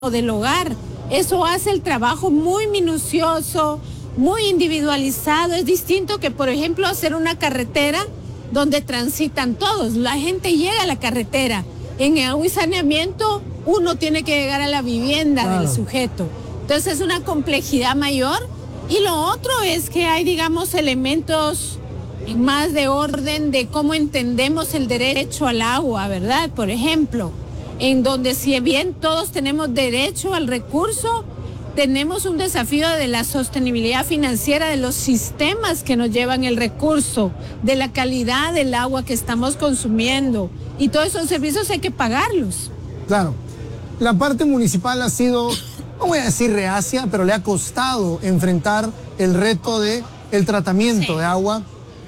del hogar. Eso hace el trabajo muy minucioso, muy individualizado. Es distinto que, por ejemplo, hacer una carretera donde transitan todos. La gente llega a la carretera. En agua y saneamiento, uno tiene que llegar a la vivienda del sujeto. Entonces es una complejidad mayor. Y lo otro es que hay, digamos, elementos más de orden de cómo entendemos el derecho al agua, ¿verdad? Por ejemplo, en donde si bien todos tenemos derecho al recurso, tenemos un desafío de la sostenibilidad financiera de los sistemas que nos llevan el recurso, de la calidad del agua que estamos consumiendo. Y todos esos servicios hay que pagarlos. Claro. La parte municipal ha sido, no voy a decir reacia, pero le ha costado enfrentar el reto del tratamiento de agua.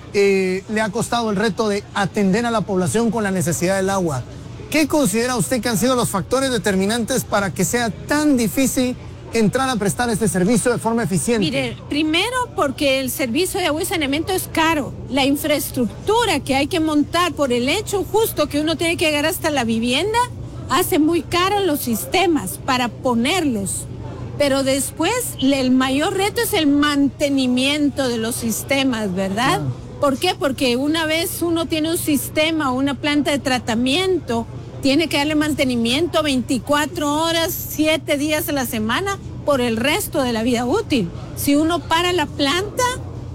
Le ha costado el reto de atender a la población con la necesidad del agua. ¿Qué considera usted que han sido los factores determinantes para que sea tan difícil entrar a prestar este servicio de forma eficiente? Mire, primero porque el servicio de agua y saneamiento es caro. La infraestructura que hay que montar por el hecho justo que uno tiene que llegar hasta la vivienda hace muy caro los sistemas para ponerlos. Pero después el mayor reto es el mantenimiento de los sistemas, ¿verdad? ¿Por qué? Porque una vez uno tiene un sistema o una planta de tratamiento, tiene que darle mantenimiento 24 horas, 7 días a la semana por el resto de la vida útil. Si uno para la planta,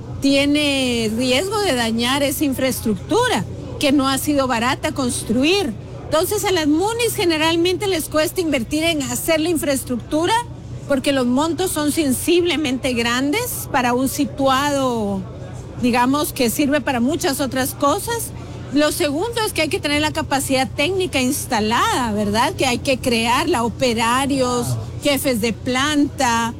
tiene riesgo de dañar esa infraestructura que no ha sido barata construir. Entonces a las munis generalmente les cuesta invertir en hacer la infraestructura porque los montos son sensiblemente grandes para un situado, digamos, que sirve para muchas otras cosas. Lo segundo es que hay que tener la capacidad técnica instalada, ¿verdad? Que hay que crearla, operarios, jefes de planta.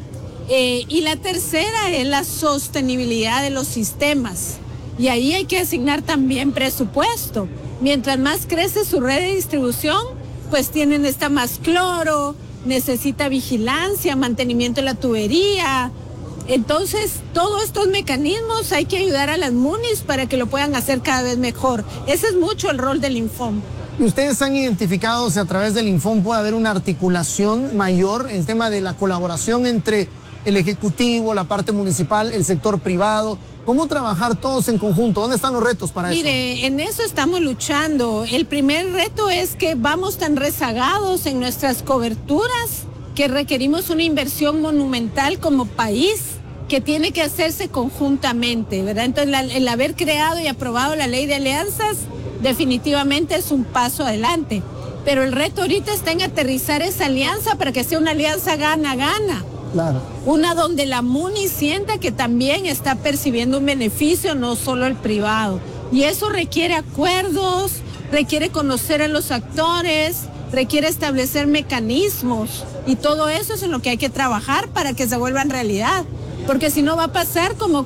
Y la tercera es la sostenibilidad de los sistemas. Y ahí hay que asignar también presupuesto. Mientras más crece su red de distribución, pues necesita más cloro, necesita vigilancia, mantenimiento de la tubería. Entonces, todos estos mecanismos hay que ayudar a las munis para que lo puedan hacer cada vez mejor. Ese es mucho el rol del Infom. ¿Y ustedes han identificado si a través del Infom puede haber una articulación mayor en tema de la colaboración entre el Ejecutivo, la parte municipal, el sector privado? ¿Cómo trabajar todos en conjunto? ¿Dónde están los retos para eso? Mire, en eso estamos luchando. El primer reto es que vamos tan rezagados en nuestras coberturas que requerimos una inversión monumental como país que tiene que hacerse conjuntamente, ¿verdad? Entonces, el haber creado y aprobado la ley de alianzas definitivamente es un paso adelante. Pero el reto ahorita está en aterrizar esa alianza para que sea una alianza gana-gana. Claro. Una donde la MUNI sienta que también está percibiendo un beneficio, no solo el privado. Y eso requiere acuerdos, requiere conocer a los actores, requiere establecer mecanismos. Y todo eso es en lo que hay que trabajar para que se vuelvan realidad. Porque si no va a pasar como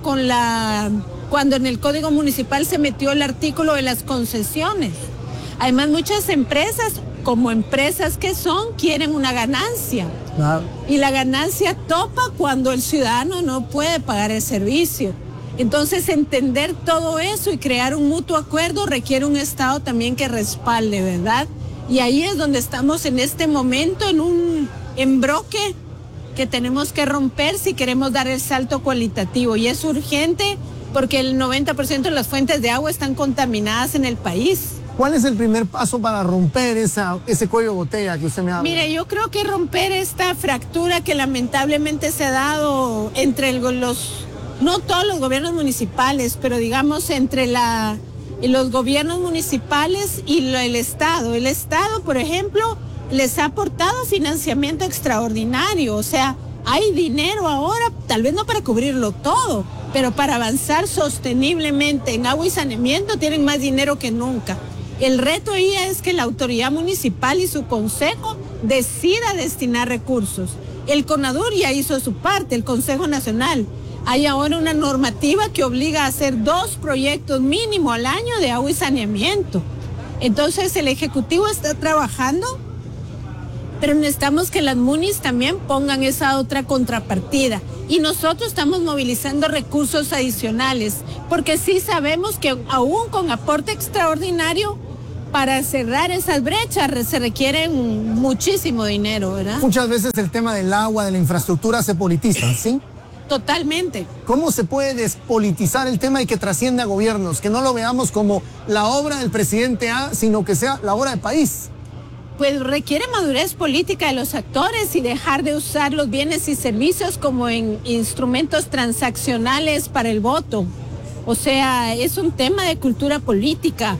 cuando en el Código Municipal se metió el artículo de las concesiones. Además, muchas empresas, como empresas que son, quieren una ganancia. Claro. Y la ganancia topa cuando el ciudadano no puede pagar el servicio. Entonces, entender todo eso y crear un mutuo acuerdo requiere un Estado también que respalde, ¿verdad? Y ahí es donde estamos en este momento, en un embroque que tenemos que romper si queremos dar el salto cualitativo. Y es urgente porque el 90% de las fuentes de agua están contaminadas en el país. ¿Cuál es el primer paso para romper ese cuello de botella que usted me habla? Mire, yo creo que romper esta fractura que lamentablemente se ha dado entre no todos los gobiernos municipales, pero digamos entre los gobiernos municipales y el Estado. El Estado, por ejemplo, les ha aportado financiamiento extraordinario, o sea, hay dinero ahora, tal vez no para cubrirlo todo, pero para avanzar sosteniblemente en agua y saneamiento tienen más dinero que nunca. El reto ahí es que la autoridad municipal y su consejo decida destinar recursos. El CONADUR ya hizo su parte, el Consejo Nacional. Hay ahora una normativa que obliga a hacer 2 proyectos mínimo al año de agua y saneamiento. Entonces el Ejecutivo está trabajando, pero necesitamos que las munis también pongan esa otra contrapartida. Y nosotros estamos movilizando recursos adicionales, porque sí sabemos que aún con aporte extraordinario, para cerrar esas brechas se requiere muchísimo dinero, ¿verdad? Muchas veces el tema del agua, de la infraestructura se politiza, ¿sí? Totalmente. ¿Cómo se puede despolitizar el tema y que trascienda a gobiernos? Que no lo veamos como la obra del presidente A, sino que sea la obra del país. Pues requiere madurez política de los actores y dejar de usar los bienes y servicios como en instrumentos transaccionales para el voto. O sea, es un tema de cultura política.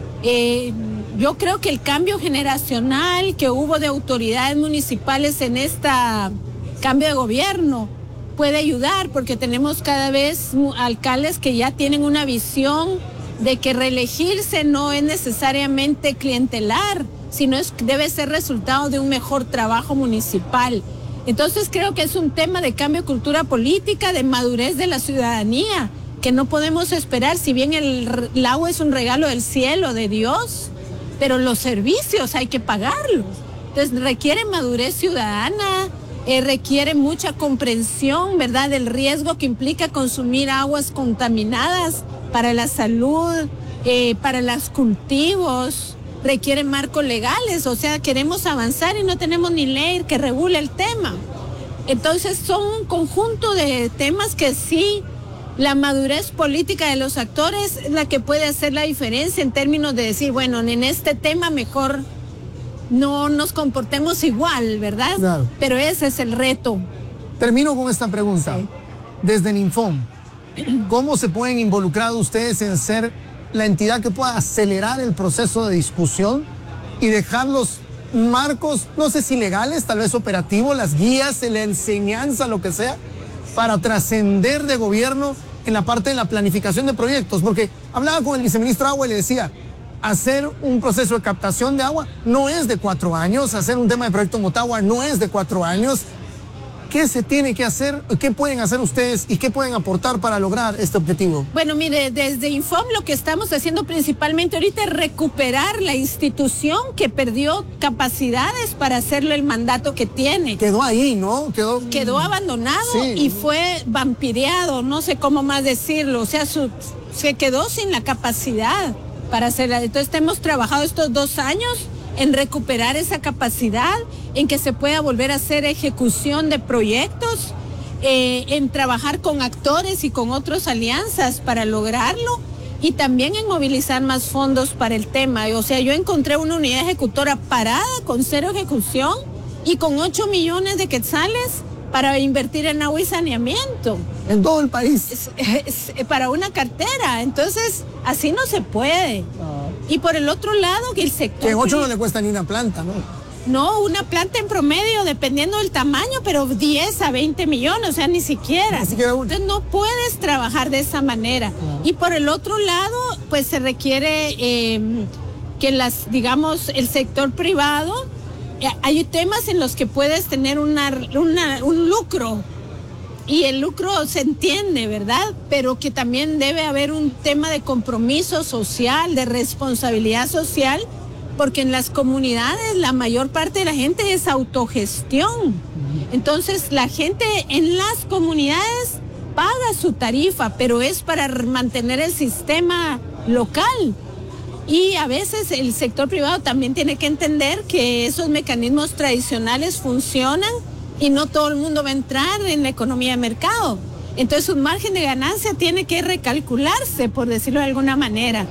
Yo creo que el cambio generacional que hubo de autoridades municipales en este cambio de gobierno puede ayudar, porque tenemos cada vez alcaldes que ya tienen una visión de que reelegirse no es necesariamente clientelar, sino debe ser resultado de un mejor trabajo municipal. Entonces creo que es un tema de cambio de cultura política, de madurez de la ciudadanía, que no podemos esperar, si bien el agua es un regalo del cielo, de Dios, pero los servicios hay que pagarlos. Entonces requiere madurez ciudadana, requiere mucha comprensión, ¿verdad?, del riesgo que implica consumir aguas contaminadas para la salud, para los cultivos. Requiere marcos legales, o sea, queremos avanzar y no tenemos ni ley que regule el tema. Entonces son un conjunto de temas que sí, la madurez política de los actores es la que puede hacer la diferencia en términos de decir, bueno, en este tema mejor no nos comportemos igual, ¿verdad? Claro. Pero ese es el reto. Termino con esta pregunta. Sí. Desde Ninfom, ¿cómo se pueden involucrar ustedes en ser la entidad que pueda acelerar el proceso de discusión y dejar los marcos, no sé si legales, tal vez operativos, las guías, la enseñanza, lo que sea, para trascender de gobierno en la parte de la planificación de proyectos? Porque hablaba con el viceministro de Agua y le decía, hacer un proceso de captación de agua no es de 4 años, hacer un tema de proyecto Motagua no es de 4 años. ¿Qué se tiene que hacer? ¿Qué pueden hacer ustedes y qué pueden aportar para lograr este objetivo? Bueno, mire, desde Infom lo que estamos haciendo principalmente ahorita es recuperar la institución que perdió capacidades para hacerle el mandato que tiene. Quedó ahí, ¿no? Quedó abandonado, sí, y fue vampireado, no sé cómo más decirlo, o sea, se quedó sin la capacidad para hacerla. Entonces hemos trabajado estos 2 años en recuperar esa capacidad, en que se pueda volver a hacer ejecución de proyectos, en trabajar con actores y con otras alianzas para lograrlo, y también en movilizar más fondos para el tema. O sea, yo encontré una unidad ejecutora parada con 0 ejecución y con 8 millones de quetzales para invertir en agua y saneamiento. En todo el país. Para una cartera. Entonces, así no se puede. Y por el otro lado, que el sector... Que 8 no le cuesta ni una planta, ¿no? No, una planta en promedio, dependiendo del tamaño, pero 10 a 20 millones, o sea, ni siquiera. Entonces no puedes trabajar de esa manera. Y por el otro lado, pues se requiere que digamos, el sector privado, hay temas en los que puedes tener un lucro. Y el lucro se entiende, ¿verdad? Pero que también debe haber un tema de compromiso social, de responsabilidad social, porque en las comunidades la mayor parte de la gente es autogestión. Entonces la gente en las comunidades paga su tarifa, pero es para mantener el sistema local. Y a veces el sector privado también tiene que entender que esos mecanismos tradicionales funcionan y no todo el mundo va a entrar en la economía de mercado. Entonces su margen de ganancia tiene que recalcularse, por decirlo de alguna manera.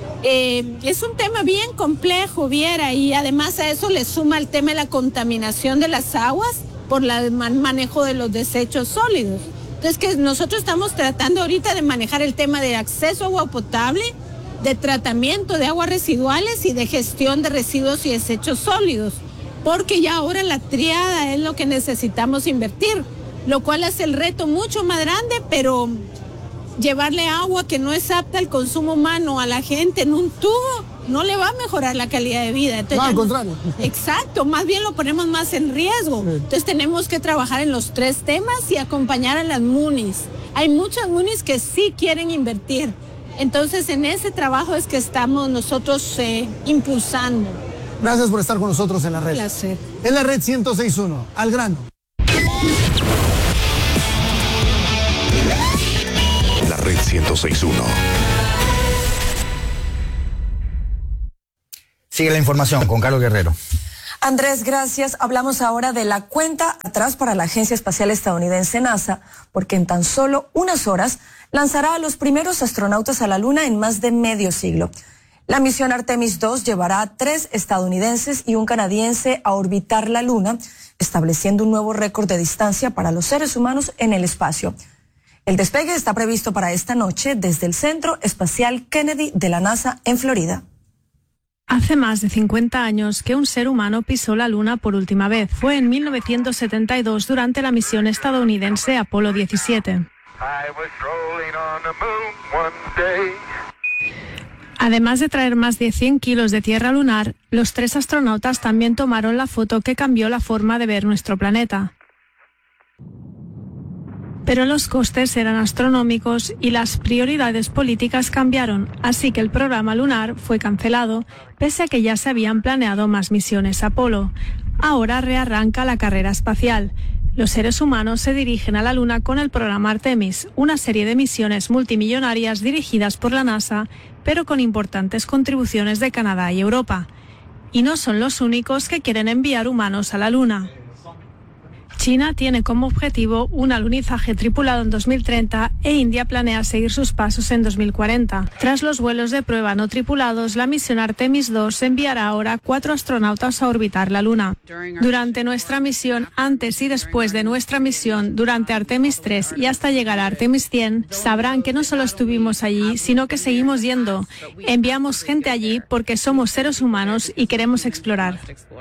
Es un tema bien complejo, Viera, y además a eso le suma el tema de la contaminación de las aguas por el manejo de los desechos sólidos. Entonces que nosotros estamos tratando ahorita de manejar el tema de acceso a agua potable, de tratamiento de aguas residuales y de gestión de residuos y desechos sólidos, porque ya ahora la triada es lo que necesitamos invertir, lo cual hace el reto mucho más grande, pero llevarle agua que no es apta al consumo humano a la gente en un tubo no le va a mejorar la calidad de vida. Entonces, no, al contrario. Exacto, más bien lo ponemos más en riesgo. Entonces tenemos que trabajar en los 3 temas y acompañar a las MUNIs. Hay muchas MUNIs que sí quieren invertir. Entonces en ese trabajo es que estamos nosotros impulsando. Gracias por estar con nosotros en la red. Un placer. En la red 106.1, al grano. La red 106.1. Sigue la información con Carlos Guerrero. Andrés, gracias. Hablamos ahora de la cuenta atrás para la Agencia Espacial Estadounidense NASA, porque en tan solo unas horas lanzará a los primeros astronautas a la Luna en más de medio siglo. La misión Artemis II llevará a 3 estadounidenses y un canadiense a orbitar la Luna, estableciendo un nuevo récord de distancia para los seres humanos en el espacio. El despegue está previsto para esta noche desde el Centro Espacial Kennedy de la NASA en Florida. Hace más de 50 años que un ser humano pisó la Luna por última vez. Fue en 1972 durante la misión estadounidense Apolo 17. Además de traer más de 100 kilos de tierra lunar, los 3 astronautas también tomaron la foto que cambió la forma de ver nuestro planeta. Pero los costes eran astronómicos y las prioridades políticas cambiaron, así que el programa lunar fue cancelado, pese a que ya se habían planeado más misiones Apolo. Ahora rearranca la carrera espacial. Los seres humanos se dirigen a la Luna con el programa Artemis, una serie de misiones multimillonarias dirigidas por la NASA, pero con importantes contribuciones de Canadá y Europa. Y no son los únicos que quieren enviar humanos a la Luna. China tiene como objetivo un alunizaje tripulado en 2030 e India planea seguir sus pasos en 2040. Tras los vuelos de prueba no tripulados, la misión Artemis II enviará ahora 4 astronautas a orbitar la Luna. Durante nuestra misión, antes y después de nuestra misión, durante Artemis 3 y hasta llegar a Artemis 100, sabrán que no solo estuvimos allí, sino que seguimos yendo. Enviamos gente allí porque somos seres humanos y queremos explorar.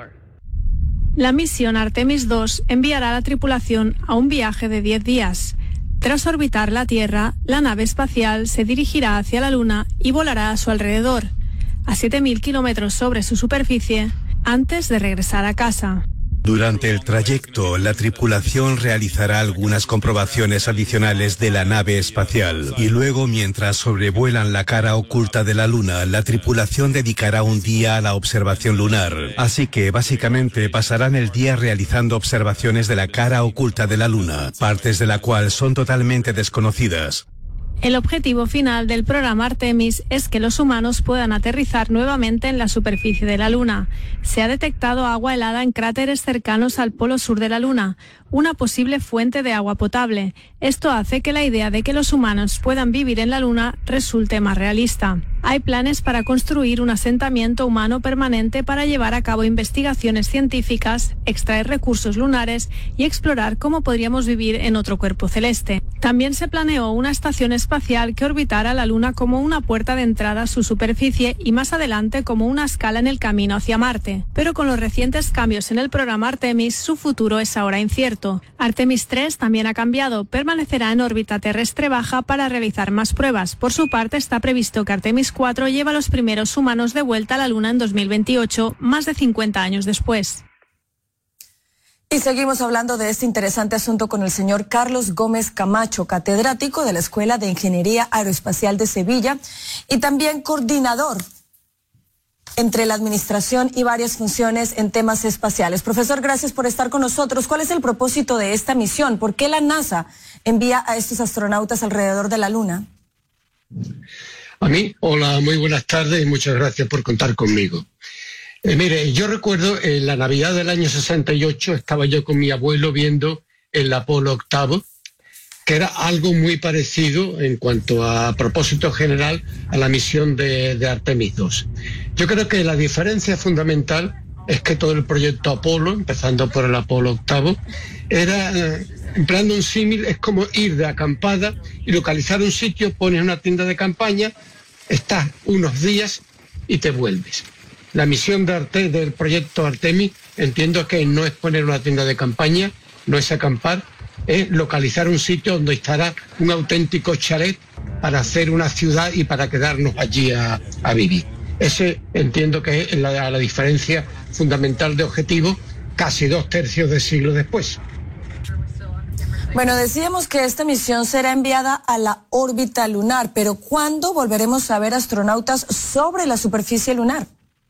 La misión Artemis II enviará a la tripulación a un viaje de 10 días. Tras orbitar la Tierra, la nave espacial se dirigirá hacia la Luna y volará a su alrededor, a 7.000 kilómetros sobre su superficie, antes de regresar a casa. Durante el trayecto, la tripulación realizará algunas comprobaciones adicionales de la nave espacial y luego, mientras sobrevuelan la cara oculta de la Luna, la tripulación dedicará un día a la observación lunar. Así que, básicamente, pasarán el día realizando observaciones de la cara oculta de la Luna, partes de la cual son totalmente desconocidas. El objetivo final del programa Artemis es que los humanos puedan aterrizar nuevamente en la superficie de la Luna. Se ha detectado agua helada en cráteres cercanos al polo sur de la Luna, una posible fuente de agua potable. Esto hace que la idea de que los humanos puedan vivir en la Luna resulte más realista. Hay planes para construir un asentamiento humano permanente para llevar a cabo investigaciones científicas, extraer recursos lunares y explorar cómo podríamos vivir en otro cuerpo celeste. También se planeó una estación espacial que orbitara la Luna como una puerta de entrada a su superficie y más adelante como una escala en el camino hacia Marte. Pero con los recientes cambios en el programa Artemis, su futuro es ahora incierto. Artemis 3 también ha cambiado, permanecerá en órbita terrestre baja para realizar más pruebas. Por su parte, está previsto que Artemis 4 lleva a los primeros humanos de vuelta a la Luna en 2028, más de 50 años después. Y seguimos hablando de este interesante asunto con el señor Carlos Gómez Camacho, catedrático de la Escuela de Ingeniería Aeroespacial de Sevilla y también coordinador entre la administración y varias funciones en temas espaciales. Profesor, gracias por estar con nosotros. ¿Cuál es el propósito de esta misión? ¿Por qué la NASA envía a estos astronautas alrededor de la Luna? A mí, hola, muy buenas tardes y muchas gracias por contar conmigo. Mire, yo recuerdo en la Navidad del año 68 estaba yo con mi abuelo viendo el Apolo 8, que era algo muy parecido en cuanto a propósito general a la misión de Artemis II. Yo creo que la diferencia fundamental es que todo el proyecto Apolo, empezando por el Apolo 8, era, empleando un símil, es como ir de acampada y localizar un sitio, pones una tienda de campaña, estás unos días y te vuelves. La misión del proyecto Artemis, entiendo que no es poner una tienda de campaña, no es acampar, es localizar un sitio donde estará un auténtico chalet para hacer una ciudad y para quedarnos allí a vivir. Ese entiendo que es la diferencia fundamental de objetivo casi 2/3 de siglo después. Bueno, decíamos que esta misión será enviada a la órbita lunar, pero ¿cuándo volveremos a ver astronautas sobre la superficie lunar?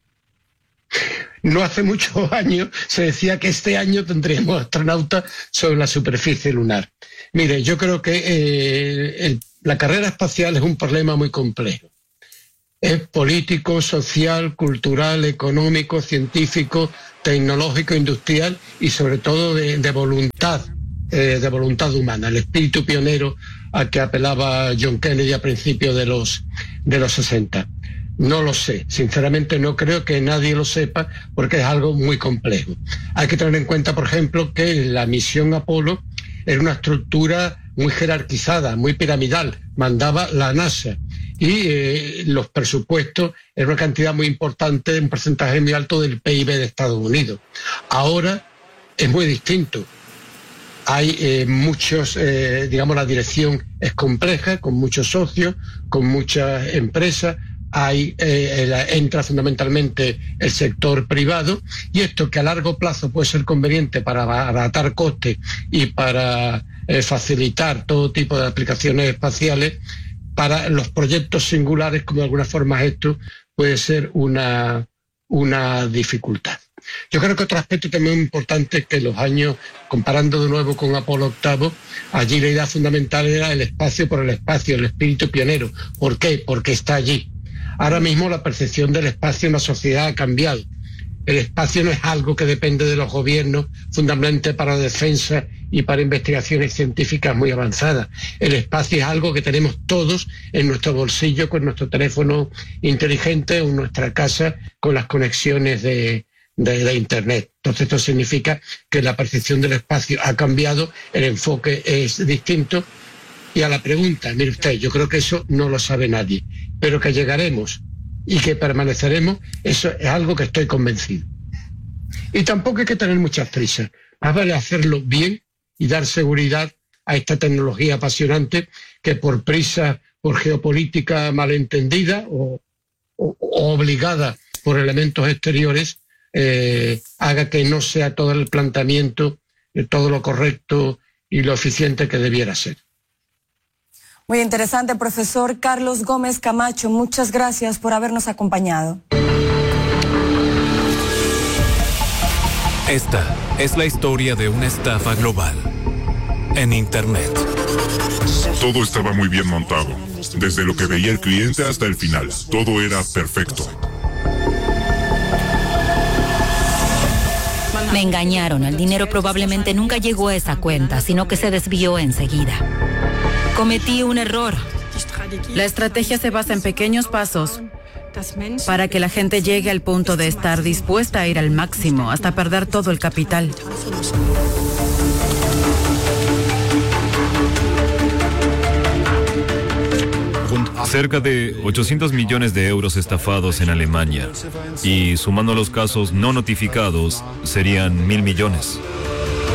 No hace muchos años se decía que este año tendríamos astronautas sobre la superficie lunar. Mire, yo creo que la carrera espacial es un problema muy complejo. es político, social, cultural, económico, científico, tecnológico, industrial y sobre todo de voluntad humana, el espíritu pionero al que apelaba John Kennedy a principios de los 60. No lo sé, sinceramente no creo que nadie lo sepa porque es algo muy complejo. Hay que tener en cuenta, por ejemplo, que la misión Apolo era una estructura muy jerarquizada, muy piramidal, mandaba la NASA y los presupuestos eran una cantidad muy importante, un porcentaje muy alto del PIB de Estados Unidos. Ahora es muy distinto. Hay muchos, la dirección es compleja, con muchos socios, con muchas empresas, entra fundamentalmente el sector privado, y esto que a largo plazo puede ser conveniente para abaratar costes y para facilitar todo tipo de aplicaciones espaciales, para los proyectos singulares, como de alguna forma esto, puede ser una dificultad. Yo creo que otro aspecto también importante es que los años, comparando de nuevo con Apolo VIII, allí la idea fundamental era el espacio por el espacio, el espíritu pionero. ¿Por qué? Porque está allí. Ahora mismo la percepción del espacio en la sociedad ha cambiado. El espacio no es algo que depende de los gobiernos, fundamentalmente para defensa y para investigaciones científicas muy avanzadas. El espacio es algo que tenemos todos en nuestro bolsillo, con nuestro teléfono inteligente o en nuestra casa, con las conexiones de Internet. Entonces esto significa que la percepción del espacio ha cambiado, el enfoque es distinto. Y a la pregunta, mire usted, yo creo que eso no lo sabe nadie, pero que llegaremos y que permaneceremos, eso es algo que estoy convencido. Y tampoco hay que tener muchas prisas, más vale hacerlo bien y dar seguridad a esta tecnología apasionante que por prisa, por geopolítica malentendida o obligada por elementos exteriores, haga que no sea todo el planteamiento, todo lo correcto y lo eficiente que debiera ser. Muy interesante, profesor Carlos Gómez Camacho. Muchas gracias por habernos acompañado. Esta es la historia de una estafa global en Internet. Todo estaba muy bien montado. Desde lo que veía el cliente hasta el final. Todo era perfecto. Me engañaron. El dinero probablemente nunca llegó a esa cuenta, sino que se desvió enseguida. Cometí un error. La estrategia se basa en pequeños pasos para que la gente llegue al punto de estar dispuesta a ir al máximo hasta perder todo el capital. Cerca de 800 millones de euros estafados en Alemania y sumando los casos no notificados serían 1.000 millones.